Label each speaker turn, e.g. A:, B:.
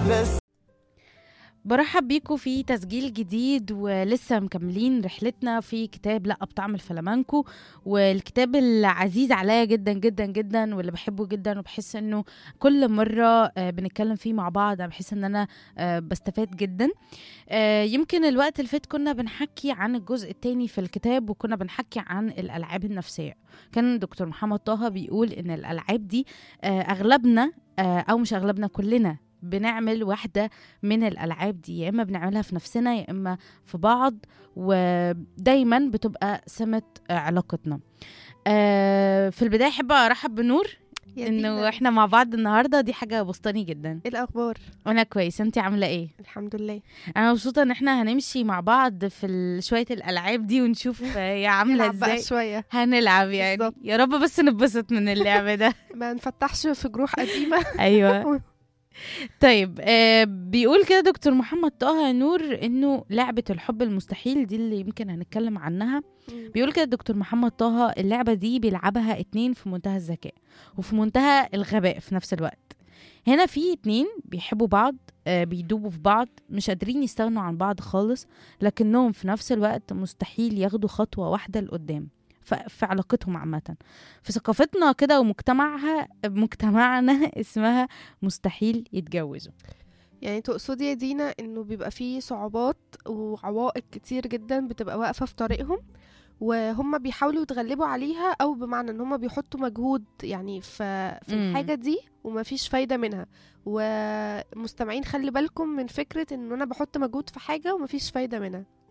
A: بس.
B: برحب بيكم في تسجيل جديد ولسه مكملين رحلتنا في كتاب لا بطعم الفلامانكو، والكتاب العزيز عليا جدا جدا جدا واللي بحبه جدا، وبحس انه كل مرة بنتكلم فيه مع بعض أنا بحس ان انا بستفاد جدا. يمكن الوقت اللي فات كنا بنحكي عن الجزء الثاني في الكتاب، وكنا بنحكي عن الألعاب النفسية. كان دكتور محمد طه بيقول ان الألعاب دي اغلبنا او مش اغلبنا، كلنا بنعمل واحدة من الألعاب دي، يا إما بنعملها في نفسنا يا إما في بعض، ودايما بتبقى سمة علاقتنا. في البداية أحب أرحب بنور،
C: يا
B: إنه
C: دينا،
B: إحنا مع بعض النهاردة، دي حاجة بسطاني جدا.
C: ايه الاخبار؟
B: وأنا كويس، أنتي عاملة إيه؟
C: الحمد لله.
B: أنا مبسوطة إن إحنا هنمشي مع بعض في شوية الألعاب دي ونشوف هي عاملة
C: نلعب بقى
B: إزاي.
C: شويه،
B: هنلعب يعني
C: بالظبط.
B: يا رب بس نتبسط من اللعب ده.
C: ما نفتحش في جروح قديمه.
B: أيوة. طيب بيقول كده دكتور محمد طه نور انه لعبة الحب المستحيل دي اللي يمكن هنتكلم عنها. بيقول كده دكتور محمد طه اللعبة دي بيلعبها 2 في منتهى الذكاء وفي منتهى الغباء في نفس الوقت. هنا في 2 بيحبوا بعض، بيدوبوا في بعض، مش قادرين يستغنوا عن بعض خالص، لكنهم في نفس الوقت مستحيل ياخدوا خطوة واحدة لقدام في علاقتهم عامة. في ثقافتنا كده مجتمعنا اسمها مستحيل يتجوزوا.
C: يعني تقصدي يا دينا انه بيبقى فيه صعوبات وعوائق كتير جدا بتبقى واقفه في طريقهم، وهم بيحاولوا يتغلبوا عليها، او بمعنى ان هم بيحطوا مجهود يعني في الحاجه دي ومفيش فايده منها. ومستمعين خلي بالكم من فكره ان انا بحط مجهود في حاجه ومفيش فايده منها.